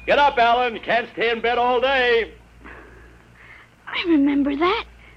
Get up, Alan. You can't stay in bed all day. I remember that.